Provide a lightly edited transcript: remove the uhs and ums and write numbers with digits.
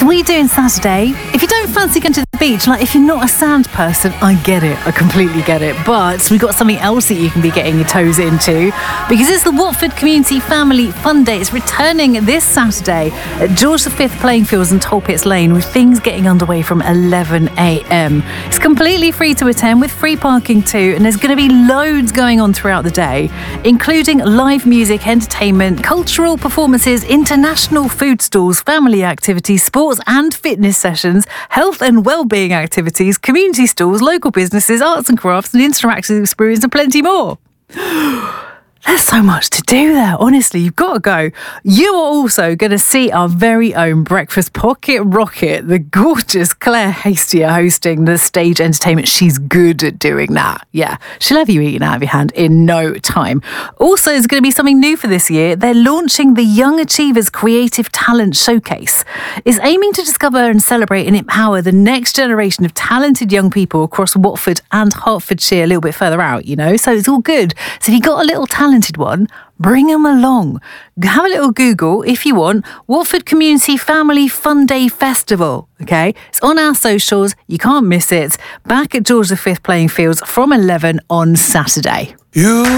So what are you doing Saturday? If you don't fancy going to the beach, like if you're not a sand person, I get it. I completely get it. But we've got something else that you can be getting your toes into, because it's the Watford Community Family Fun Day. It's returning this Saturday at George V playing fields and Tollpits Lane, with things getting underway from 11 a.m. It's completely free to attend with free parking too, and there's going to be loads going on throughout the day, including live music, entertainment, cultural performances, international food stalls, family activities, sports and fitness sessions, health and well-being activities, community stalls, local businesses, arts and crafts, and interactive experience, and plenty more. There's so much to do there. Honestly, you've got to go. You are also going to see our very own Breakfast Pocket Rocket, the gorgeous Claire Hasty hosting the stage entertainment. She's good at doing that. Yeah, she'll have you eating out of your hand in no time. Also, there's going to be something new for this year. They're launching the Young Achievers Creative Talent Showcase. It's aiming to discover and celebrate and empower the next generation of talented young people across Watford and Hertfordshire, a little bit further out, you know, so it's all good. So if you've got a little talented one, bring them along. Have a little Google if you want. Watford Community Family Fun Day Festival. Okay, it's on our socials. You can't miss it. Back at George V playing fields from 11 on Saturday.